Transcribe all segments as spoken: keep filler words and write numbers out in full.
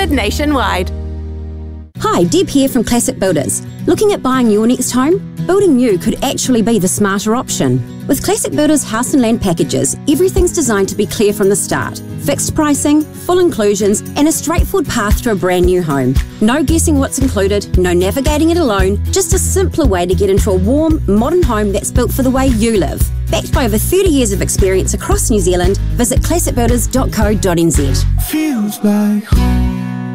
Delivered nationwide. Hi, Deb here from Classic Builders. Looking at buying your next home? Building new could actually be the smarter option. With Classic Builders house and land packages, everything's designed to be clear from the start. Fixed pricing, full inclusions, and a straightforward path to a brand new home. No guessing what's included, no navigating it alone, just a simpler way to get into a warm, modern home that's built for the way you live. Backed by over thirty years of experience across New Zealand, visit classic builders dot co dot n z. Feels like home.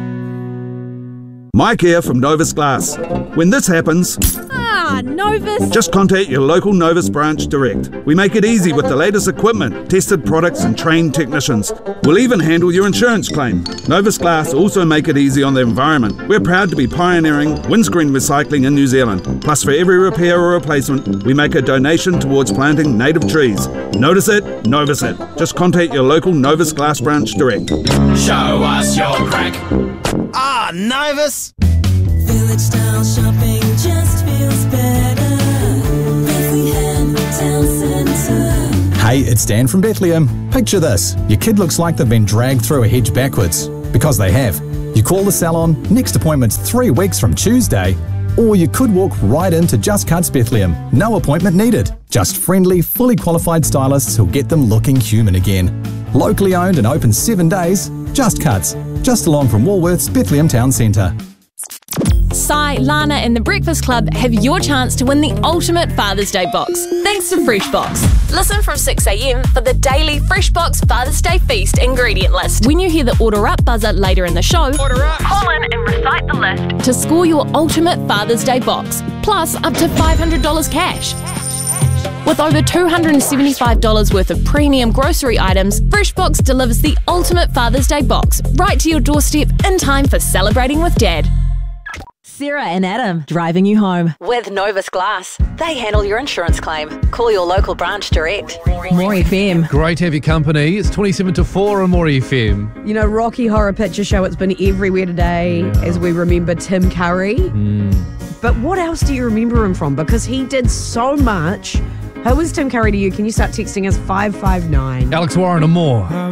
Mike here from Novus Glass. When this happens, Ah, Novus. just contact your local Novus branch direct. We make it easy with the latest equipment, tested products and trained technicians. We'll even handle your insurance claim. Novus Glass also make it easy on the environment. We're proud to be pioneering windscreen recycling in New Zealand. Plus, for every repair or replacement, we make a donation towards planting native trees. Notice it, Novus it. Just contact your local Novus Glass branch direct. Show us your crack. Ah, Novus! Village style shopping just feels better. Bethlehem Town Centre. Hey, it's Dan from Bethlehem. Picture this. Your kid looks like they've been dragged through a hedge backwards. Because they have. You call the salon, next appointment's three weeks from Tuesday. Or you could walk right into Just Cuts Bethlehem. No appointment needed. Just friendly, fully qualified stylists who'll get them looking human again. Locally owned and open seven days. Just Cuts. Just along from Woolworths Bethlehem Town Centre. Sai, Lana and the Breakfast Club have your chance to win the ultimate Father's Day box, thanks to Freshbox. Listen from six a m for the daily Freshbox Father's Day Feast ingredient list. When you hear the Order Up buzzer later in the show, Order up. call in and recite the list to score your ultimate Father's Day box, plus up to five hundred dollars cash. With over two hundred seventy-five dollars worth of premium grocery items, Freshbox delivers the ultimate Father's Day box right to your doorstep in time for celebrating with Dad. Sarah and Adam, driving you home. With Novus Glass, they handle your insurance claim. Call your local branch direct. More F M. Great to have your company. It's twenty-seven to four on More F M. You know, Rocky Horror Picture Show, it's been everywhere today Yeah. as we remember Tim Curry. Mm. But what else do you remember him from? Because he did so much. Who is Tim Curry to you? Can you start texting us five five nine? Alex Warren and more.